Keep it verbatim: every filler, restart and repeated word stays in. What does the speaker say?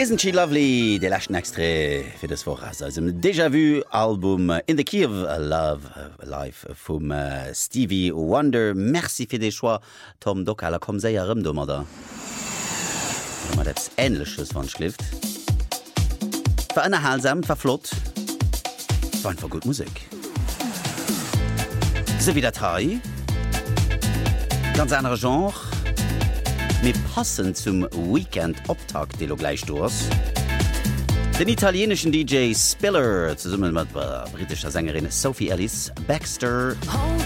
Isn't she lovely? De lachten Extre fir das Woche aus dem Déjà-vu-Album In the Key of Love Live vum uh, Stevie Wonder. Merci fir de Choix, Tom Docker, kom séier ëm dommer da. mat dat Ähnleches wann schlift. War ënnerhalsam, war flott. War einfach gut Musik. Se wie der Teil. Ganz andere Genre. Mir passen zum Weekend-Optakt, den du gleich durst. Den italienischen D J Spiller zusammen mit der britischen Sängerin Sophie Ellis Baxter.